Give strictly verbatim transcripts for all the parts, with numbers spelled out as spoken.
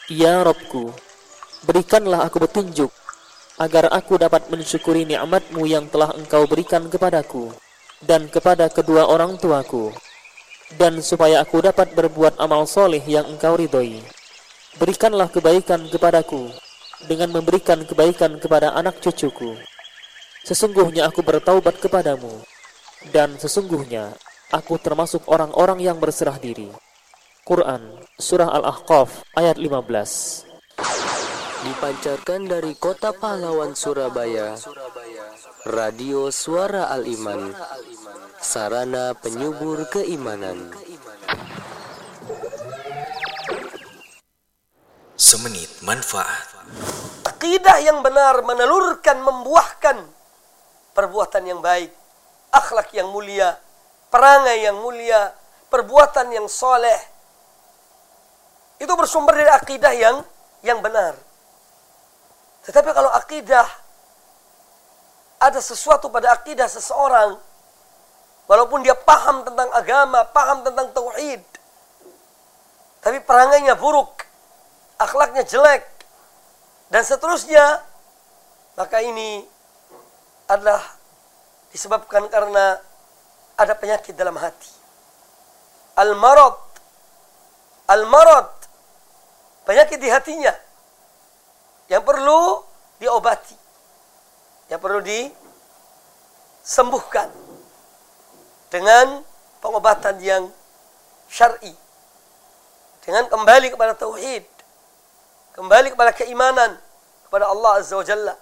Ya Rabbku, berikanlah aku petunjuk, agar aku dapat mensyukuri nikmat-Mu yang telah Engkau berikan kepadaku dan kepada kedua orang tuaku, dan supaya aku dapat berbuat amal soleh yang Engkau ridhoi. Berikanlah kebaikan kepadaku dengan memberikan kebaikan kepada anak cucuku. Sesungguhnya aku bertaubat kepadamu, dan sesungguhnya aku termasuk orang-orang yang berserah diri. Quran Surah Al-Ahqaf ayat lima belas. Dipancarkan dari kota pahlawan Surabaya, Radio Suara Al-Iman, sarana penyubur keimanan. Semenit manfaat. Akidah yang benar menelurkan, membuahkan perbuatan yang baik, akhlak yang mulia, perangai yang mulia, perbuatan yang soleh. Itu bersumber dari akidah yang yang benar. Tetapi kalau akidah, ada sesuatu pada akidah seseorang, walaupun dia paham tentang agama, paham tentang tauhid, tapi perangainya buruk, akhlaknya jelek, dan seterusnya, maka ini adalah disebabkan karena ada penyakit dalam hati. Al-marad, al-marad, penyakit di hatinya yang perlu diobati, yang perlu disembuhkan dengan pengobatan yang syar'i, dengan kembali kepada tauhid, kembali kepada keimanan kepada Allah Azza wa Jalla.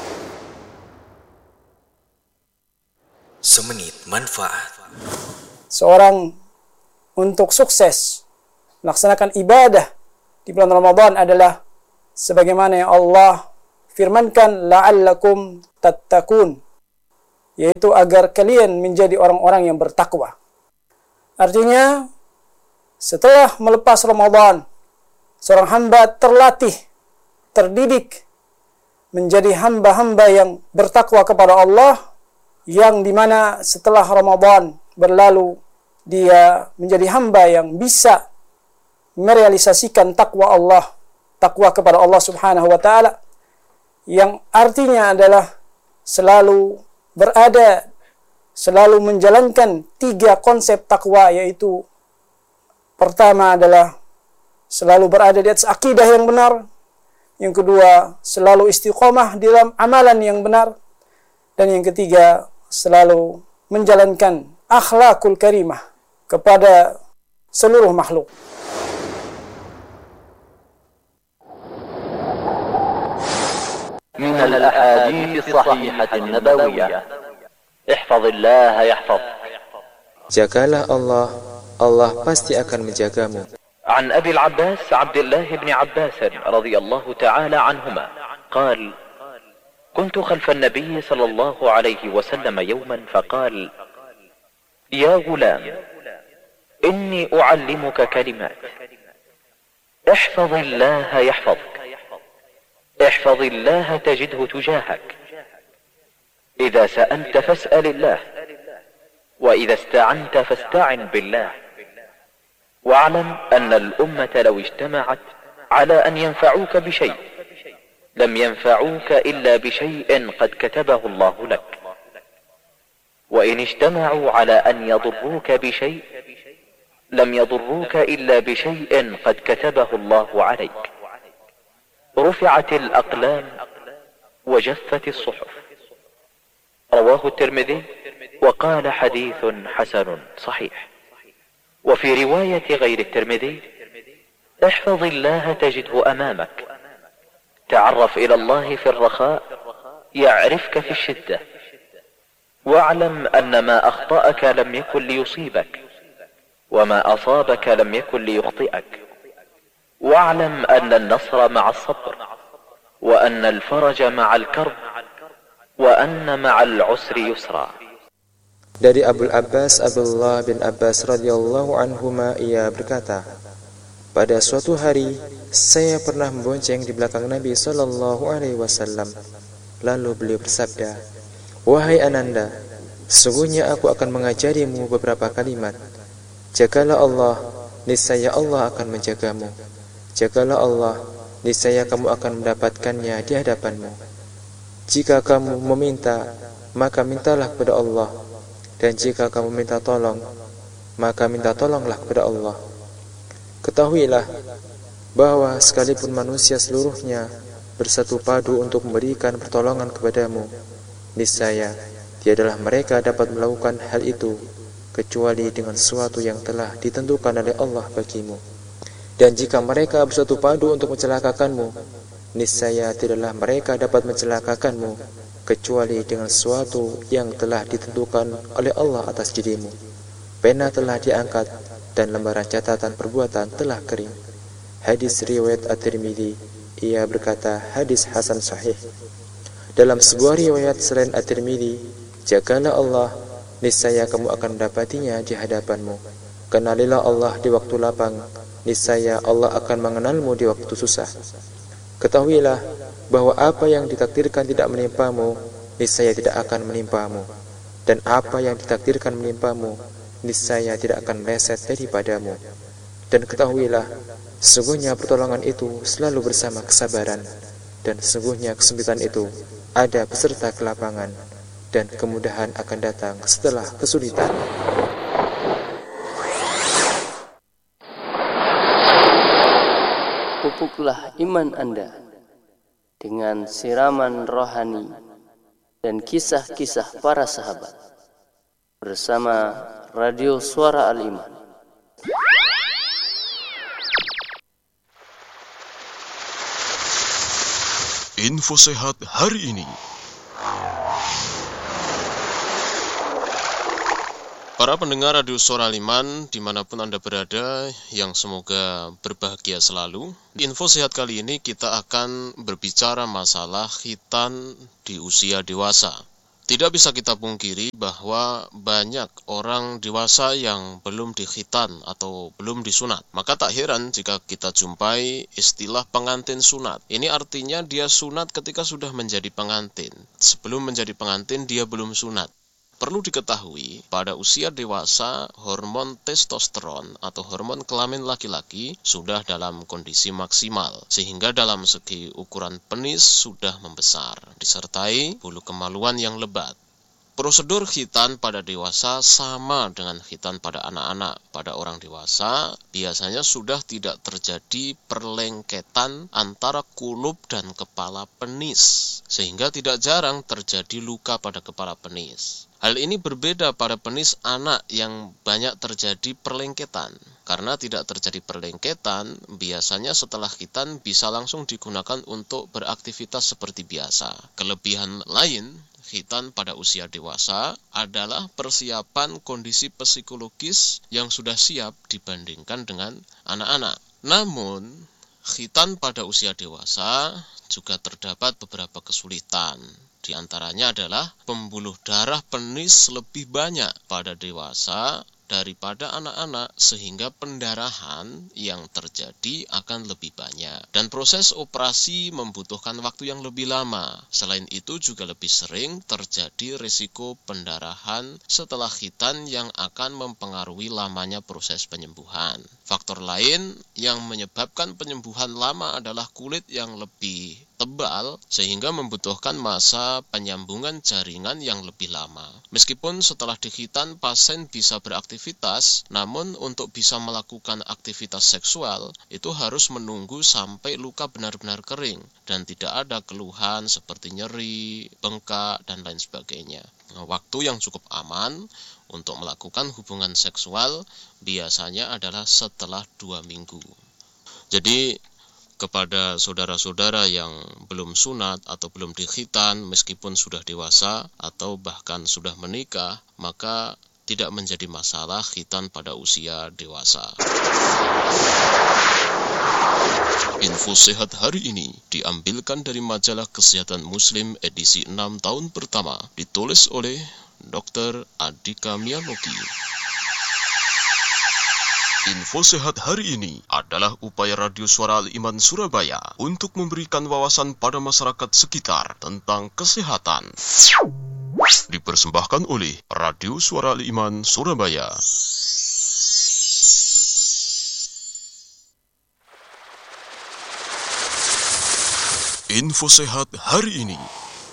Semenit manfaat. Seorang untuk sukses melaksanakan ibadah di bulan Ramadan adalah sebagaimana yang Allah firmankan, la'allakum tattaqun, yaitu agar kalian menjadi orang-orang yang bertakwa. Artinya, setelah melepas Ramadan, seorang hamba terlatih, terdidik menjadi hamba-hamba yang bertakwa kepada Allah, yang dimana setelah Ramadan berlalu, dia menjadi hamba yang bisa merealisasikan takwa Allah, takwa kepada Allah Subhanahu wa taala, yang artinya adalah selalu berada, selalu menjalankan tiga konsep takwa, yaitu pertama adalah selalu berada di atas akidah yang benar, yang kedua selalu istiqomah di dalam amalan yang benar, dan yang ketiga selalu menjalankan akhlakul karimah kepada seluruh makhluk. من الأحاديث الصحيحة النبوية احفظ الله يحفظك. Jagalah Allah, Allah pasti akan menjagamu. عن أبي العباس عبد الله بن عباس رضي الله تعالى عنهما قال: كنت خلف النبي صلى الله عليه وسلم يوما فقال: يا غلام إني أعلمك كلمات احفظ الله يحفظك، احفظ الله تجده تجاهك، إذا سألت فاسأل الله، وإذا استعنت فاستعن بالله، واعلم أن الأمة لو اجتمعت على أن ينفعوك بشيء لم ينفعوك إلا بشيء قد كتبه الله لك، وإن اجتمعوا على أن يضروك بشيء لم يضروك إلا بشيء قد كتبه الله عليك، رفعت الأقلام وجفت الصحف. رواه الترمذي وقال حديث حسن صحيح. وفي رواية غير الترمذي: احفظ الله تجده أمامك، تعرف إلى الله في الرخاء يعرفك في الشدة، واعلم أن ما أخطأك لم يكن ليصيبك، وما أصابك لم يكن ليخطئك، واعلم أن النصر مع الصبر، وأن الفرج مع الكرب، وأن مع العسر يسرا. Dari Abul Abbas Abdullah bin Abbas radhiyallahu anhuma, ia berkata, pada suatu hari saya pernah membonceng di belakang Nabi sallallahu alaihi wasallam. Lalu beliau bersabda, wahai Ananda, sesungguhnya aku akan mengajarimu beberapa kalimat. Jagalah Allah, niscaya Allah akan menjagamu. jagalah Allah, niscaya kamu akan mendapatkannya di hadapanmu. Jika kamu meminta, maka mintalah kepada Allah, dan jika kamu minta tolong, maka minta tolonglah kepada Allah. Ketahuilah bahwa sekalipun manusia seluruhnya bersatu padu untuk memberikan pertolongan kepadamu, niscaya tiadalah mereka dapat melakukan hal itu kecuali dengan sesuatu yang telah ditentukan oleh Allah bagimu. Dan jika mereka bersatu padu untuk mencelakakanmu, niscaya tidaklah mereka dapat mencelakakanmu kecuali dengan sesuatu yang telah ditentukan oleh Allah atas dirimu. Pena telah diangkat dan lembaran catatan perbuatan telah kering. Hadis riwayat At-Tirmidzi, ia berkata hadis hasan sahih. Dalam sebuah riwayat selain At-Tirmidzi, jagalah Allah, niscaya kamu akan mendapatinya di hadapanmu. Kenalilah Allah di waktu lapang, niscaya Allah akan mengenalmu di waktu susah. Ketahuilah bahwa apa yang ditakdirkan tidak menimpamu, niscaya tidak akan menimpamu, dan apa yang ditakdirkan menimpamu, niscaya tidak akan meleset daripadamu. Dan ketahuilah, sesungguhnya pertolongan itu selalu bersama kesabaran, dan sesungguhnya kesempitan itu ada beserta kelapangan, dan kemudahan akan datang setelah kesulitan. Pupuklah iman Anda dengan siraman rohani dan kisah-kisah para sahabat bersama Radio Suara Al-Iman. Info sehat hari ini. Para pendengar Radio Suara Al-Iman dimanapun Anda berada, yang semoga berbahagia selalu. Di info sehat kali ini kita akan berbicara masalah khitan di usia dewasa. Tidak bisa kita pungkiri bahwa banyak orang dewasa yang belum dikhitan atau belum disunat. Maka tak heran jika kita jumpai istilah pengantin sunat. Ini artinya dia sunat ketika sudah menjadi pengantin. Sebelum menjadi pengantin dia belum sunat. Perlu diketahui, pada usia dewasa, hormon testosteron atau hormon kelamin laki-laki sudah dalam kondisi maksimal, sehingga dalam segi ukuran penis sudah membesar, disertai bulu kemaluan yang lebat. Prosedur khitan pada dewasa sama dengan khitan pada anak-anak. Pada orang dewasa, biasanya sudah tidak terjadi perlengketan antara kulup dan kepala penis, sehingga tidak jarang terjadi luka pada kepala penis. Hal ini berbeda pada penis anak yang banyak terjadi perlengketan. Karena tidak terjadi perlengketan, biasanya setelah khitan bisa langsung digunakan untuk beraktivitas seperti biasa. Kelebihan lain khitan pada usia dewasa adalah persiapan kondisi psikologis yang sudah siap dibandingkan dengan anak-anak. Namun, khitan pada usia dewasa juga terdapat beberapa kesulitan. Di antaranya adalah pembuluh darah penis lebih banyak pada dewasa daripada anak-anak, sehingga pendarahan yang terjadi akan lebih banyak. Dan proses operasi membutuhkan waktu yang lebih lama. Selain itu juga lebih sering terjadi risiko pendarahan setelah khitan yang akan mempengaruhi lamanya proses penyembuhan. Faktor lain yang menyebabkan penyembuhan lama adalah kulit yang lebih tebal, sehingga membutuhkan masa penyambungan jaringan yang lebih lama. Meskipun setelah dikhitan pasien bisa beraktivitas, namun untuk bisa melakukan aktivitas seksual itu harus menunggu sampai luka benar-benar kering dan tidak ada keluhan seperti nyeri, bengkak, dan lain sebagainya. Nah, waktu yang cukup aman untuk melakukan hubungan seksual biasanya adalah setelah dua minggu. Jadi kepada saudara-saudara yang belum sunat atau belum dikhitan meskipun sudah dewasa atau bahkan sudah menikah, maka tidak menjadi masalah khitan pada usia dewasa. Info sehat hari ini diambilkan dari majalah Kesehatan Muslim edisi enam tahun pertama, ditulis oleh Dokter Adika Miyanoki. Info sehat hari ini adalah upaya Radio Suara Al-Iman Surabaya untuk memberikan wawasan pada masyarakat sekitar tentang kesehatan. Dipersembahkan oleh Radio Suara Al-Iman Surabaya. Info sehat hari ini.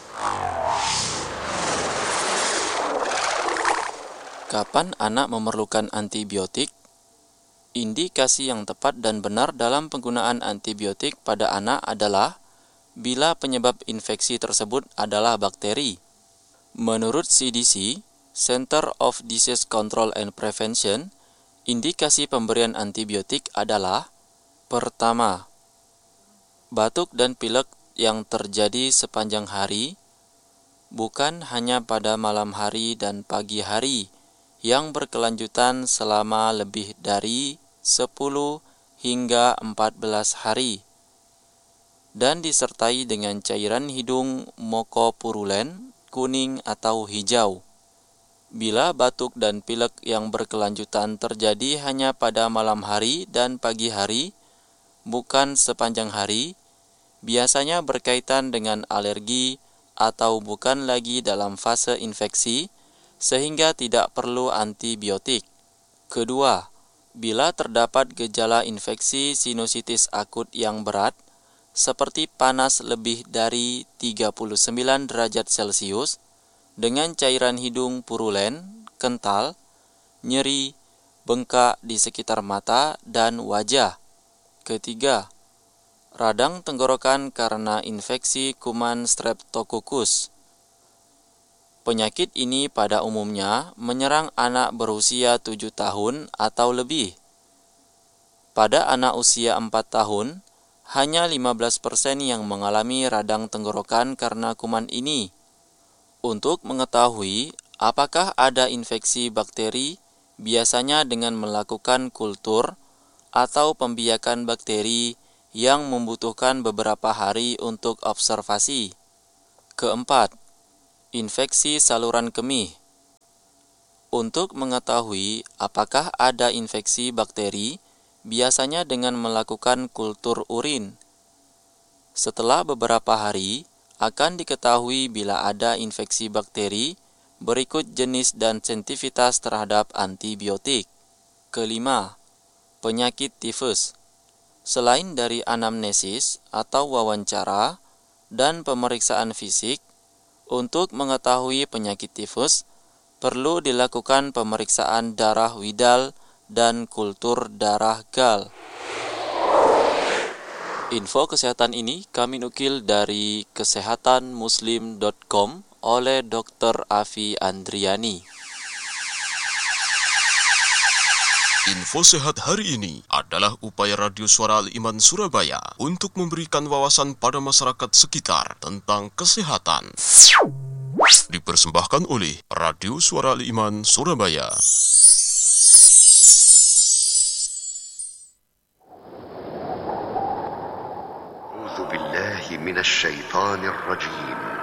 Kapan anak memerlukan antibiotik? Indikasi yang tepat dan benar dalam penggunaan antibiotik pada anak adalah bila penyebab infeksi tersebut adalah bakteri. Menurut C D C, Center of Disease Control and Prevention, indikasi pemberian antibiotik adalah: pertama, batuk dan pilek yang terjadi sepanjang hari, bukan hanya pada malam hari dan pagi hari, yang berkelanjutan selama lebih dari sepuluh hingga empat belas hari, dan disertai dengan cairan hidung mukopurulen, kuning atau hijau. Bila batuk dan pilek yang berkelanjutan terjadi hanya pada malam hari dan pagi hari, bukan sepanjang hari, biasanya berkaitan dengan alergi atau bukan lagi dalam fase infeksi, sehingga tidak perlu antibiotik. Kedua, bila terdapat gejala infeksi sinusitis akut yang berat, seperti panas lebih dari tiga puluh sembilan derajat Celcius, dengan cairan hidung purulen, kental, nyeri, bengkak di sekitar mata dan wajah. Ketiga, radang tenggorokan karena infeksi kuman Streptococcus. Penyakit ini pada umumnya menyerang anak berusia tujuh tahun atau lebih. Pada anak usia empat tahun, hanya lima belas persen yang mengalami radang tenggorokan karena kuman ini. Untuk mengetahui apakah ada infeksi bakteri, biasanya dengan melakukan kultur atau pembiakan bakteri yang membutuhkan beberapa hari untuk observasi. Keempat, infeksi saluran kemih. Untuk mengetahui apakah ada infeksi bakteri, biasanya dengan melakukan kultur urin. Setelah beberapa hari, akan diketahui bila ada infeksi bakteri, berikut jenis dan sensitivitas terhadap antibiotik. Kelima, penyakit tifus. Selain dari anamnesis atau wawancara dan pemeriksaan fisik, untuk mengetahui penyakit tifus, perlu dilakukan pemeriksaan darah Widal dan kultur darah Gall. Info kesehatan ini kami nukil dari kesehatan muslim dot com oleh dokter Afi Andriani. Info sehat hari ini adalah upaya Radio Suara Al-Iman Surabaya untuk memberikan wawasan pada masyarakat sekitar tentang kesehatan. Dipersembahkan oleh Radio Suara Al-Iman Surabaya. A'udzu billahi minasy syaithanir rajim.